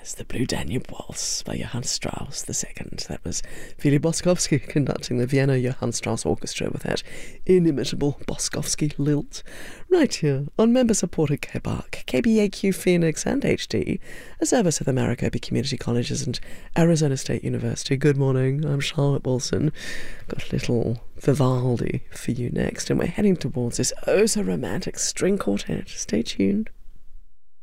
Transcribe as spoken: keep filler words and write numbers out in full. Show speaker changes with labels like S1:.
S1: Yes, the Blue Danube Waltz by Johann Strauss the Second. That was Philip Boskovsky conducting the Vienna Johann Strauss Orchestra with that inimitable Boskovsky lilt. Right here on member-supported K B A R C, K B A Q Phoenix and H D, a service of the Maricopa Community Colleges and Arizona State University. Good morning, I'm Charlotte Wilson. Got a little Vivaldi for you next, and we're heading towards this oh-so-romantic string quartet. Stay tuned.